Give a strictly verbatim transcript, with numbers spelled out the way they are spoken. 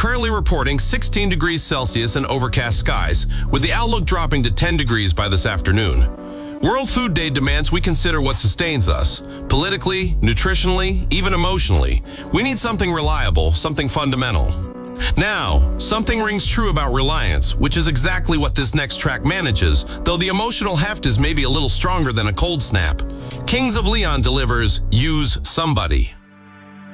currently reporting sixteen degrees Celsius and overcast skies, with the outlook dropping to ten degrees by this afternoon. World Food Day demands we consider what sustains us, politically, nutritionally, even emotionally. We need something reliable, something fundamental. Now, something rings true about reliance, which is exactly what this next track manages, though the emotional heft is maybe a little stronger than a cold snap. Kings of Leon delivers Use Somebody.